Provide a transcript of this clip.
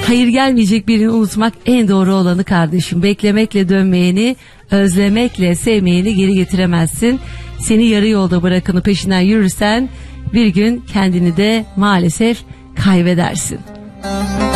Hayır gelmeyecek birini unutmak en doğru olanı kardeşim. Beklemekle dönmeyeni, özlemekle sevmeyeni geri getiremezsin. Seni yarı yolda bırakanı peşinden yürürsen bir gün kendini de maalesef kaybedersin.